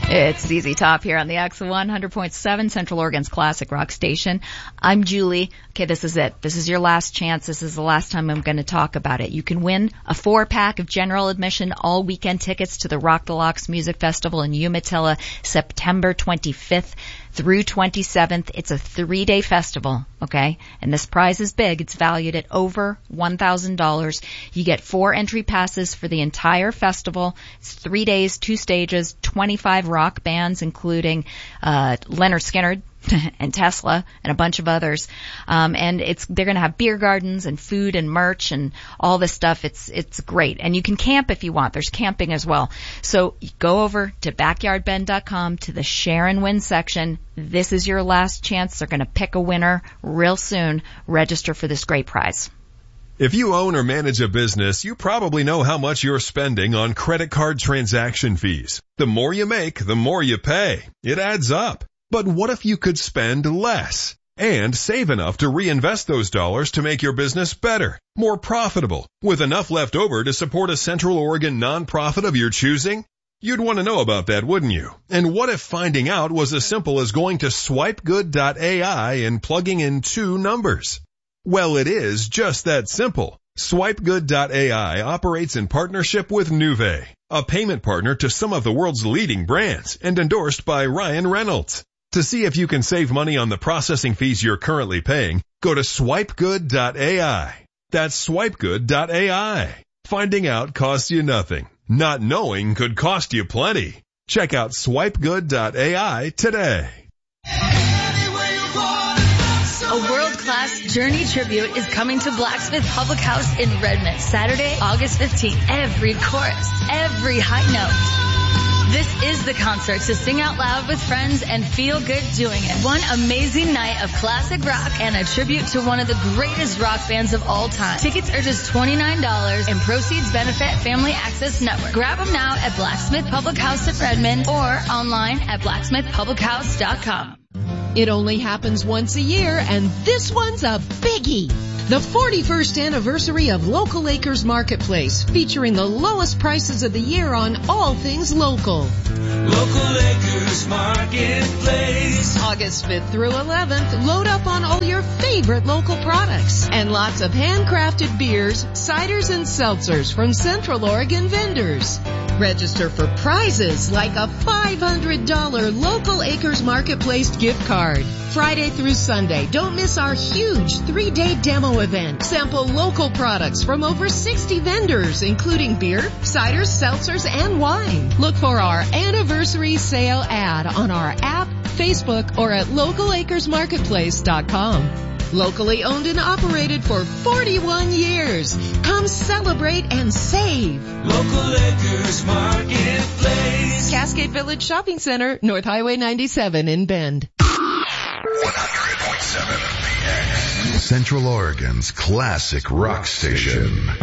It's ZZ Top here on the X100.7, Central Oregon's classic rock station. I'm Julie. Okay, this is it. This is your last chance. This is the last time I'm going to talk about it. You can win a 4-pack of general admission all weekend tickets to the Rock the Locks Music Festival in Umatilla, September 25th through 27th. It's a 3-day festival, okay? And this prize is big. It's valued at over $1,000. You get 4 entry passes for the entire festival. It's 3 days, 2 stages, 25 rock bands, including Leonard Skinner and Tesla and a bunch of others. And they're going to have beer gardens and food and merch and all this stuff. It's great. And you can camp if you want. There's camping as well. So go over to backyardbend.com to the share and win section. This is your last chance. They're going to pick a winner real soon. Register for this great prize. If you own or manage a business, you probably know how much you're spending on credit card transaction fees. The more you make, the more you pay. It adds up. But what if you could spend less and save enough to reinvest those dollars to make your business better, more profitable, with enough left over to support a Central Oregon nonprofit of your choosing? You'd want to know about that, wouldn't you? And what if finding out was as simple as going to swipegood.ai and plugging in 2 numbers? Well, it is just that simple. Swipegood.ai operates in partnership with Nuvei, a payment partner to some of the world's leading brands and endorsed by Ryan Reynolds. To see if you can save money on the processing fees you're currently paying, go to swipegood.ai. That's swipegood.ai. Finding out costs you nothing. Not knowing could cost you plenty. Check out swipegood.ai today. A world-class Journey tribute is coming to Blacksmith Public House in Redmond, Saturday, August 15th. Every chorus, every high note. This is the concert to sing out loud with friends and feel good doing it. One amazing night of classic rock and a tribute to one of the greatest rock bands of all time. Tickets are just $29 and proceeds benefit Family Access Network. Grab them now at Blacksmith Public House in Redmond or online at blacksmithpublichouse.com. It only happens once a year, and this one's a biggie. The 41st anniversary of Local Acres Marketplace, featuring the lowest prices of the year on all things local. Local Acres Marketplace. August 5th through 11th, load up on all your favorite local products and lots of handcrafted beers, ciders, and seltzers from Central Oregon vendors. Register for prizes like a $500 Local Acres Marketplace gift card. Friday through Sunday, don't miss our huge 3-day demo event. Sample local products from over 60 vendors, including beer, ciders, seltzers, and wine. Look for our anniversary sale ad on our app, Facebook, or at localacresmarketplace.com. Locally owned and operated for 41 years. Come celebrate and save. Local Acres Marketplace. Cascade Village Shopping Center, North Highway 97 in Bend. 100.7 Central Oregon's classic rock station.